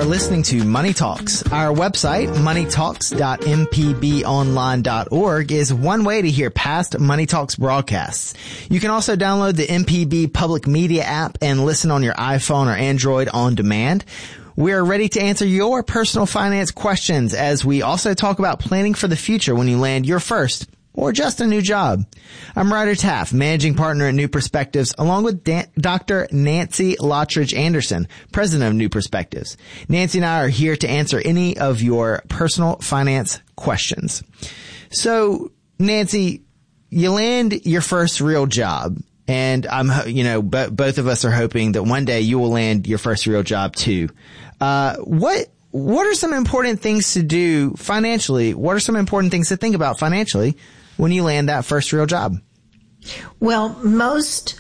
listening to Money Talks. Our website, moneytalks.mpbonline.org, is one way to hear past Money Talks broadcasts. You can also download the MPB Public Media app and listen on your iPhone or Android on demand. We are ready to answer your personal finance questions as we also talk about planning for the future when you land your first or just a new job. I'm Ryder Taff, managing partner at New Perspectives, along with Dr. Nancy Lottridge Anderson, president of New Perspectives. Nancy and I are here to answer any of your personal finance questions. So, Nancy, you land your first real job, and both of us are hoping that one day you will land your first real job too. What are some important things to do financially? What are some important things to think about financially when you land that first real job? Well, most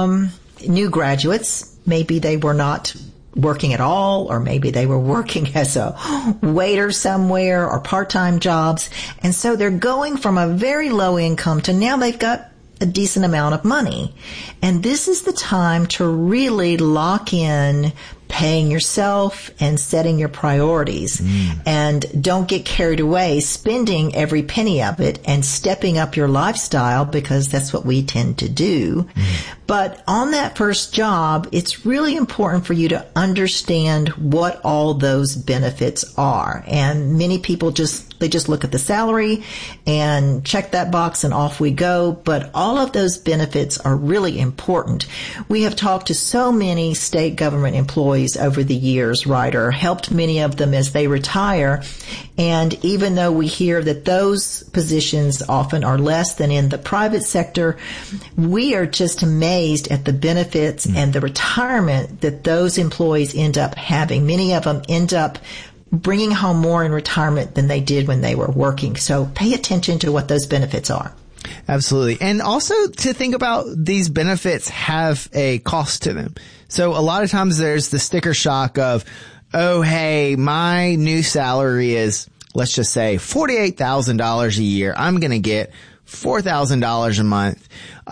new graduates, maybe they were not working at all, or maybe they were working as a waiter somewhere or part-time jobs. And so they're going from a very low income to now they've got a decent amount of money. And this is the time to really lock in paying yourself and setting your priorities. And don't get carried away spending every penny of it and stepping up your lifestyle, because that's what we tend to do. But on that first job, it's really important for you to understand what all those benefits are. And many people just look at the salary and check that box and off we go. But all of those benefits are really important. We have talked to so many state government employees over the years, Ryder, helped many of them as they retire. And even though we hear that those positions often are less than in the private sector, we are just amazed at the benefits and the retirement that those employees end up having. Many of them end up bringing home more in retirement than they did when they were working. So pay attention to what those benefits are. Absolutely. And also to think about these benefits have a cost to them. So a lot of times there's the sticker shock of, oh, hey, my new salary is, let's just say, $48,000 a year. I'm going to get $4,000 a month.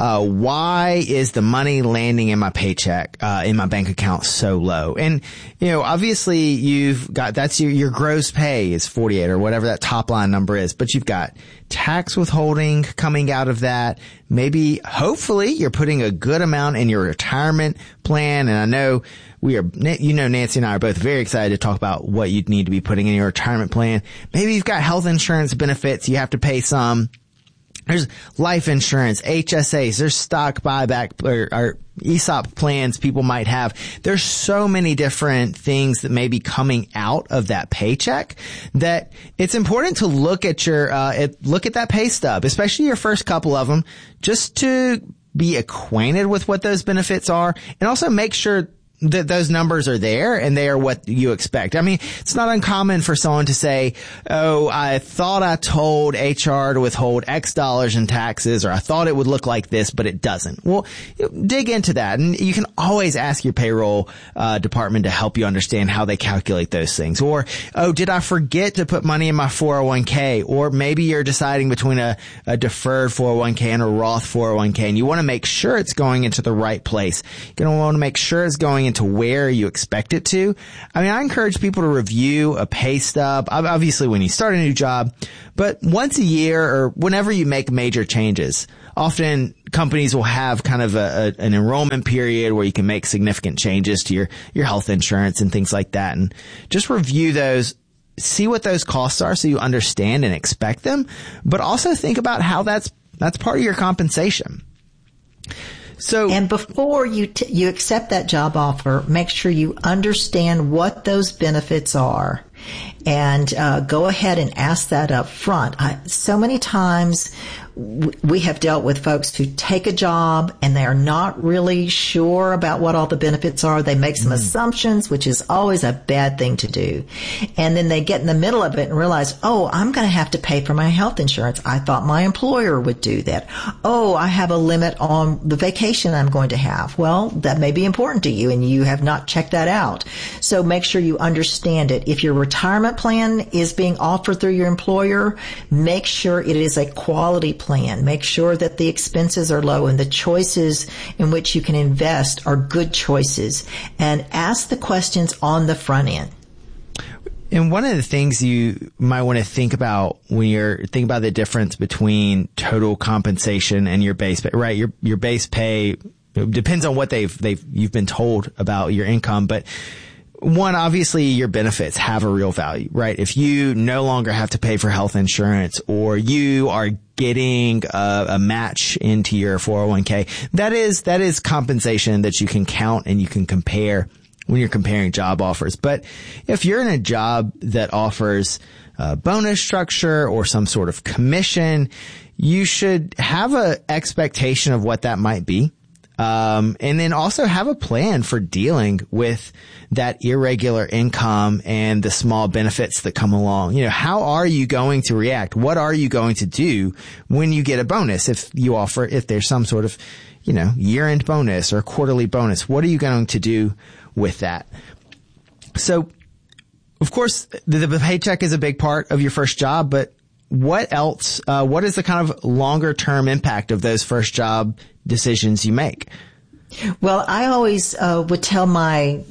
Why is the money landing in my paycheck, in my bank account so low? And, obviously you've got, that's your gross pay is 48 or whatever that top line number is, but you've got tax withholding coming out of that. Maybe, hopefully you're putting a good amount in your retirement plan. And I know Nancy and I are both very excited to talk about what you'd need to be putting in your retirement plan. Maybe you've got health insurance benefits. You have to pay some. There's life insurance, HSAs, there's stock buyback or ESOP plans people might have. There's so many different things that may be coming out of that paycheck that it's important to look at look at that pay stub, especially your first couple of them, just to be acquainted with what those benefits are, and also make sure that those numbers are there and they are what you expect. I mean, it's not uncommon for someone to say, oh, I thought I told HR to withhold X dollars in taxes, or I thought it would look like this, but it doesn't. Well, dig into that, and you can always ask your payroll department to help you understand how they calculate those things. Or, oh, did I forget to put money in my 401k? Or maybe you're deciding between a deferred 401k and a Roth 401k, and you want to make sure it's going into the right place. You're going to want to make sure it's going into where you expect it to. I mean, I encourage people to review a pay stub, obviously when you start a new job, but once a year or whenever you make major changes. Often companies will have kind of an enrollment period where you can make significant changes to your health insurance and things like that. And just review those, see what those costs are so you understand and expect them, but also think about how that's part of your compensation. And before you accept that job offer, make sure you understand what those benefits are, and go ahead and ask that up front. So many times we have dealt with folks who take a job and they are not really sure about what all the benefits are. They make some assumptions, which is always a bad thing to do. And then they get in the middle of it and realize, oh, I'm going to have to pay for my health insurance. I thought my employer would do that. Oh, I have a limit on the vacation I'm going to have. Well, that may be important to you and you have not checked that out. So make sure you understand it. If your retirement plan is being offered through your employer, make sure it is a quality plan. Make sure that the expenses are low and the choices in which you can invest are good choices. And ask the questions on the front end. And one of the things you might want to think about when you're thinking about the difference between total compensation and your base pay, right? Your base pay depends on what you've been told about your income, but one, obviously your benefits have a real value, right? If you no longer have to pay for health insurance, or you are getting a match into your 401k, that is compensation that you can count and you can compare when you're comparing job offers. But if you're in a job that offers a bonus structure or some sort of commission, you should have an expectation of what that might be. And then also have a plan for dealing with that irregular income and the small benefits that come along. You know, how are you going to react? What are you going to do when you get a bonus? If there's some sort of, year-end bonus or quarterly bonus, what are you going to do with that? So, of course, the paycheck is a big part of your first job, but what else? What is the kind of longer term impact of those first job decisions you make? Well, I always would tell my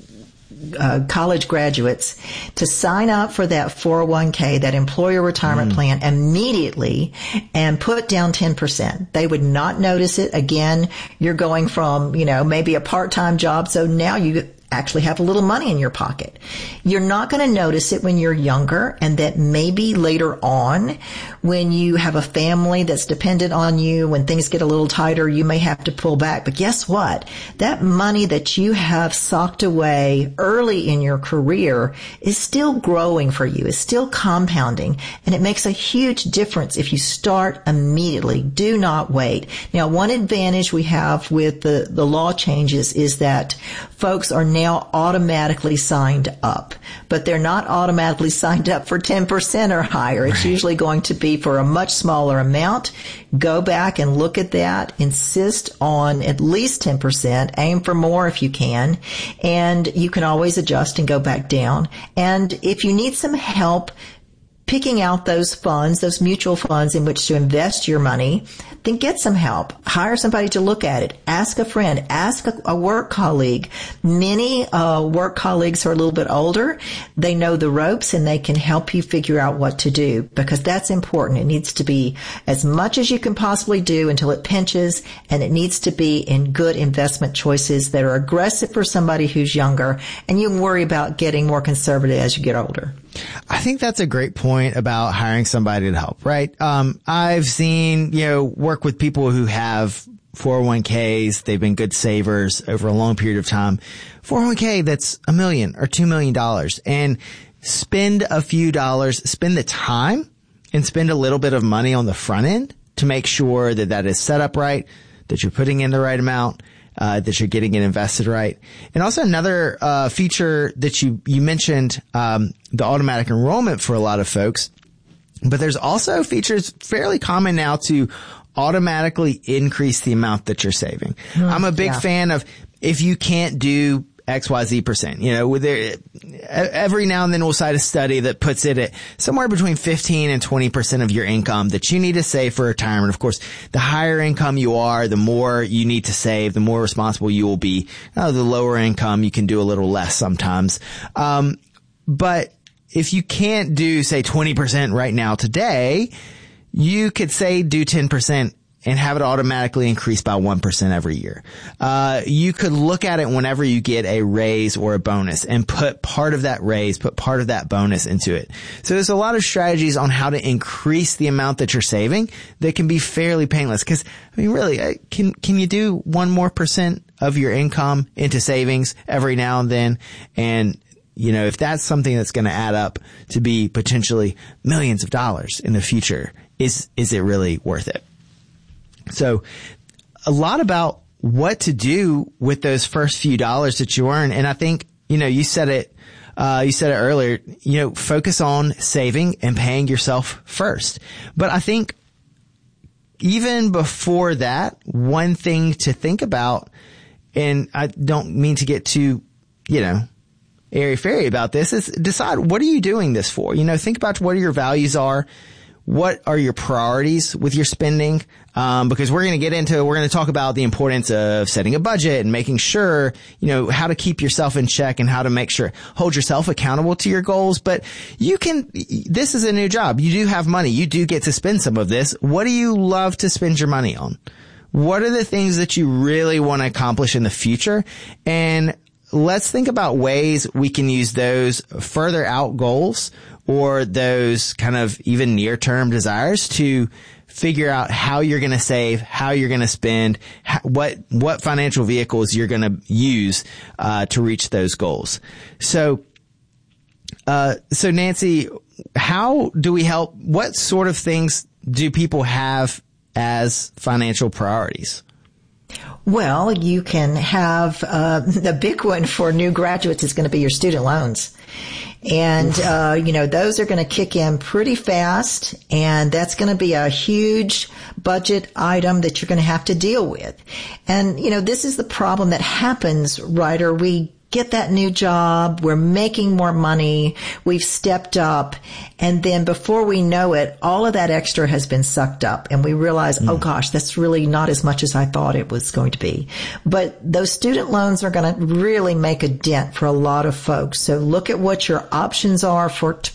college graduates to sign up for that 401k, that employer retirement plan, immediately and put down 10%. They would not notice it. Again, you're going from, maybe a part-time job. So now you actually have a little money in your pocket. You're not going to notice it when you're younger, and that maybe later on when you have a family that's dependent on you, when things get a little tighter, you may have to pull back. But guess what? That money that you have socked away early in your career is still growing for you, is still compounding, and it makes a huge difference if you start immediately. Do not wait. Now, one advantage we have with the law changes is that folks are now automatically signed up, but they're not automatically signed up for 10% or higher. It's usually going to be for a much smaller amount. Go back and look at that. Insist on at least 10%. Aim for more if you can. And you can always adjust and go back down. And if you need some help picking out those funds, those mutual funds in which to invest your money, then get some help. Hire somebody to look at it. Ask a friend. Ask a work colleague. Many work colleagues are a little bit older. They know the ropes and they can help you figure out what to do, because that's important. It needs to be as much as you can possibly do until it pinches, and it needs to be in good investment choices that are aggressive for somebody who's younger, and you can worry about getting more conservative as you get older. I think that's a great point about hiring somebody to help, right? I've seen, work with people who have 401ks. They've been good savers over a long period of time. 401k that's $1 million or $2 million, and spend a few dollars, spend the time and spend a little bit of money on the front end to make sure that is set up right, that you're putting in the right amount, that you're getting it invested right. And also another feature that you mentioned, the automatic enrollment for a lot of folks, but there's also features fairly common now to automatically increase the amount that you're saving. I'm a big fan of, if you can't do XYZ percent, every now and then we'll cite a study that puts it at somewhere between 15 and 20% of your income that you need to save for retirement. Of course, the higher income you are, the more you need to save, the more responsible you will be. The lower income, you can do a little less sometimes. But if you can't do, say, 20% right now today, you could say do 10% and have it automatically increase by 1% every year. You could look at it whenever you get a raise or a bonus and put part of that raise, put part of that bonus into it. So there's a lot of strategies on how to increase the amount that you're saving that can be fairly painless. Cause really, can you do 1% more of your income into savings every now and then? And if that's something that's going to add up to be potentially millions of dollars in the future, is it really worth it? So a lot about what to do with those first few dollars that you earn. And I think, you said it earlier, focus on saving and paying yourself first. But I think even before that, one thing to think about, and I don't mean to get too, airy-fairy about this, is decide, what are you doing this for? Think about what your values are. what are your priorities with your spending? Because we're going to talk about the importance of setting a budget and making sure, how to keep yourself in check and how to make sure, hold yourself accountable to your goals. But this is a new job. You do have money. You do get to spend some of this. What do you love to spend your money on? What are the things that you really want to accomplish in the future? And let's think about ways we can use those further out goals or those kind of even near-term desires to figure out how you're going to save, how you're going to spend, what financial vehicles you're going to use to reach those goals. So Nancy, how do we help? What sort of things do people have as financial priorities? Well, you can have the big one for new graduates is going to be your student loans. And, those are going to kick in pretty fast, and that's going to be a huge budget item that you're going to have to deal with. And, this is the problem that happens, Ryder. We get that new job, we're making more money, we've stepped up, and then before we know it, all of that extra has been sucked up, and we realize, oh gosh, that's really not as much as I thought it was going to be. But those student loans are going to really make a dent for a lot of folks. So look at what your options are to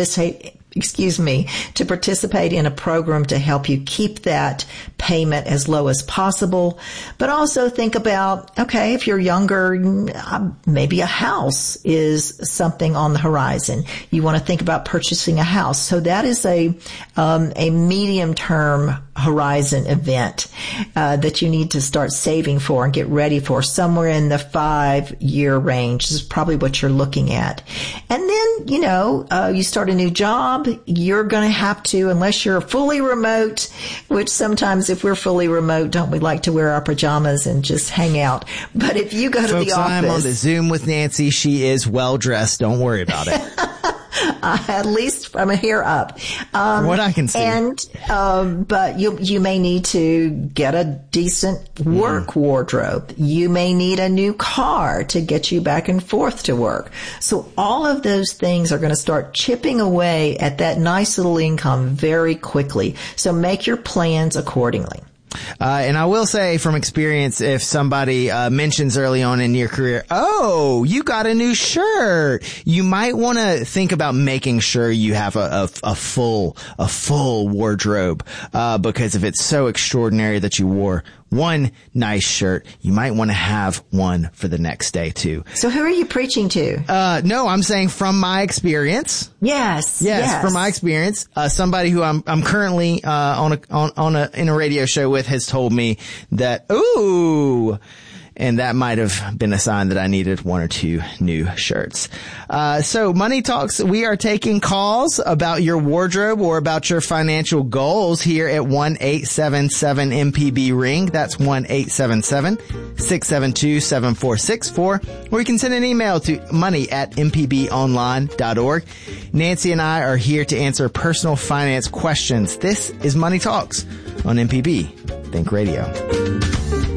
participate in a program to help you keep that payment as low as possible. But also think about, okay, if you're younger, maybe a house is something on the horizon. You want to think about purchasing a house. So that is a medium-term horizon event that you need to start saving for and get ready for. Somewhere in the 5-year range is probably what you're looking at. And then, you start a new job, you're going to have to, unless you're fully remote, which sometimes if we're fully remote, don't we like to wear our pajamas and just hang out? But if you go to the office. I'm on the Zoom with Nancy. She is well dressed. Don't worry about it. At least from here up. What I can see. And, but you may need to get a decent work wardrobe. You may need a new car to get you back and forth to work. So all of those things are going to start chipping away at that nice little income very quickly. So make your plans accordingly. And I will say from experience, if somebody mentions early on in your career, oh, you got a new shirt, you might want to think about making sure you have a full wardrobe, because if it's so extraordinary that you wore one nice shirt, you might want to have one for the next day too. So who are you preaching to? No, I'm saying from my experience. Yes. From my experience, somebody who I'm currently in a radio show with has told me that, ooh, and that might have been a sign that I needed one or two new shirts. So Money Talks, we are taking calls about your wardrobe or about your financial goals here at 1-877-MPB-RING. That's 1-877-672-7464. Or you can send an email to money@mpbonline.org. Nancy and I are here to answer personal finance questions. This is Money Talks on MPB Think Radio.